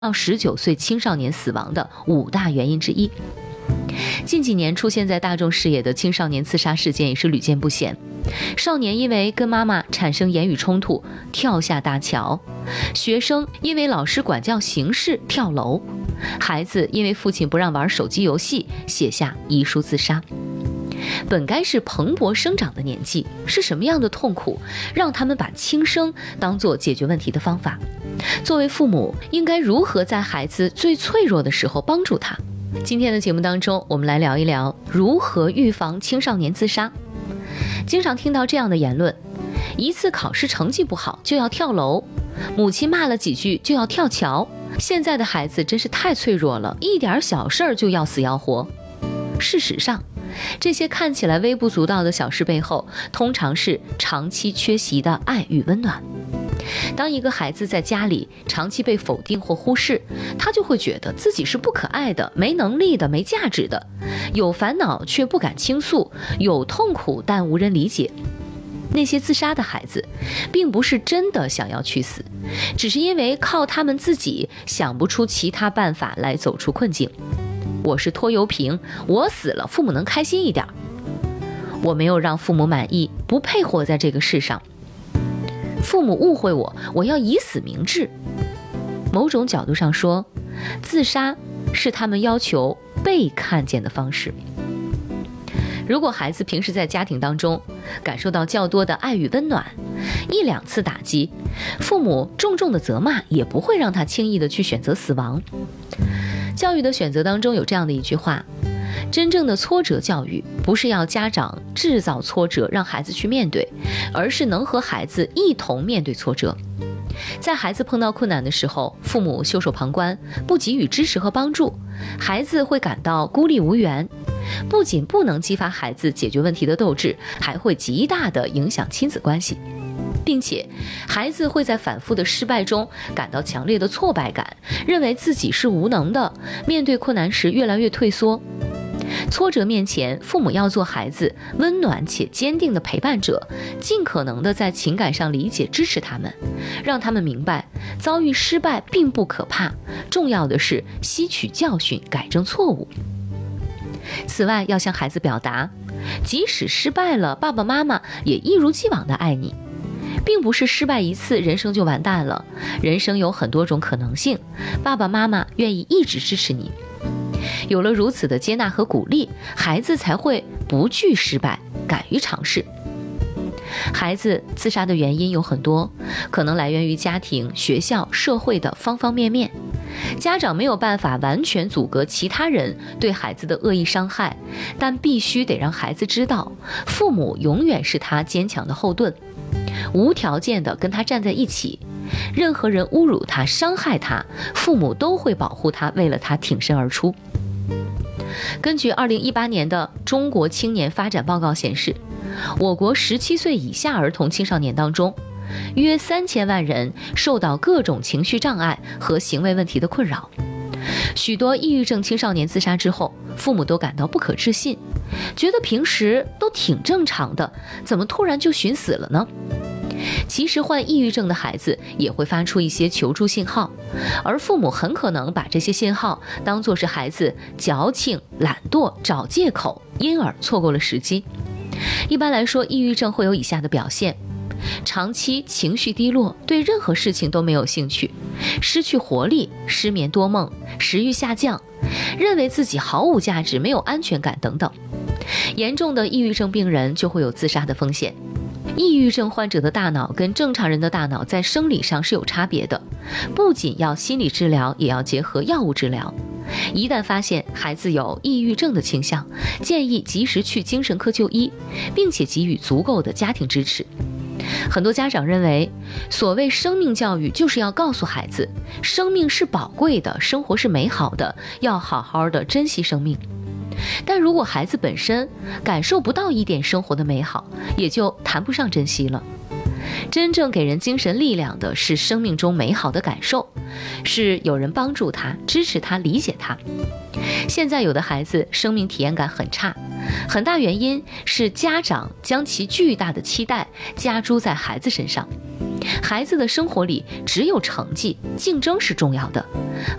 到19岁青少年死亡的5大原因之一。近几年出现在大众视野的青少年自杀事件也是屡见不鲜。少年因为跟妈妈产生言语冲突跳下大桥，学生因为老师管教形式跳楼，孩子因为父亲不让玩手机游戏写下遗书自杀。本该是蓬勃生长的年纪，是什么样的痛苦让他们把轻生当作解决问题的方法？作为父母，应该如何在孩子最脆弱的时候帮助他？今天的节目当中，我们来聊一聊如何预防青少年自杀。经常听到这样的言论：一次考试成绩不好就要跳楼，母亲骂了几句就要跳桥。现在的孩子真是太脆弱了，一点小事儿就要死要活。事实上，这些看起来微不足道的小事背后，通常是长期缺席的爱与温暖。当一个孩子在家里长期被否定或忽视，他就会觉得自己是不可爱的、没能力的、没价值的，有烦恼却不敢倾诉，有痛苦但无人理解。那些自杀的孩子并不是真的想要去死，只是因为靠他们自己想不出其他办法来走出困境。我是拖油瓶，我死了父母能开心一点，我没有让父母满意，不配活在这个世上，父母误会我，我要以死明志。某种角度上说，自杀是他们要求被看见的方式。如果孩子平时在家庭当中感受到较多的爱与温暖，1、2次打击，父母重重的责骂也不会让他轻易的去选择死亡。教育的选择当中有这样的一句话：真正的挫折教育不是要家长制造挫折让孩子去面对，而是能和孩子一同面对挫折。在孩子碰到困难的时候，父母袖手旁观，不给予支持和帮助，孩子会感到孤立无援，不仅不能激发孩子解决问题的斗志，还会极大的影响亲子关系，并且孩子会在反复的失败中感到强烈的挫败感，认为自己是无能的，面对困难时越来越退缩。挫折面前，父母要做孩子温暖且坚定的陪伴者，尽可能的在情感上理解支持他们，让他们明白遭遇失败并不可怕，重要的是吸取教训，改正错误。此外，要向孩子表达，即使失败了，爸爸妈妈也一如既往的爱你，并不是失败一次人生就完蛋了，人生有很多种可能性，爸爸妈妈愿意一直支持你。有了如此的接纳和鼓励，孩子才会不惧失败，敢于尝试。孩子自杀的原因有很多，可能来源于家庭、学校、社会的方方面面。家长没有办法完全阻隔其他人对孩子的恶意伤害，但必须得让孩子知道，父母永远是他坚强的后盾，无条件的跟他站在一起。任何人侮辱他、伤害他，父母都会保护他，为了他挺身而出。根据2018年的中国青年发展报告显示，我国17岁以下儿童青少年当中，约3000万人受到各种情绪障碍和行为问题的困扰。许多抑郁症青少年自杀之后，父母都感到不可置信，觉得平时都挺正常的，怎么突然就寻死了呢？其实患抑郁症的孩子也会发出一些求助信号，而父母很可能把这些信号当作是孩子矫情、懒惰、找借口，因而错过了时机。一般来说，抑郁症会有以下的表现：长期情绪低落，对任何事情都没有兴趣，失去活力，失眠多梦，食欲下降，认为自己毫无价值，没有安全感等等。严重的抑郁症病人就会有自杀的风险。抑郁症患者的大脑跟正常人的大脑在生理上是有差别的，不仅要心理治疗，也要结合药物治疗。一旦发现孩子有抑郁症的倾向，建议及时去精神科就医，并且给予足够的家庭支持。很多家长认为，所谓生命教育就是要告诉孩子，生命是宝贵的，生活是美好的，要好好的珍惜生命。但如果孩子本身感受不到一点生活的美好，也就谈不上珍惜了。真正给人精神力量的是生命中美好的感受，是有人帮助他、支持他、理解他。现在有的孩子生命体验感很差，很大原因是家长将其巨大的期待加诸在孩子身上。 孩子的生活里只有成绩，竞争是重要的。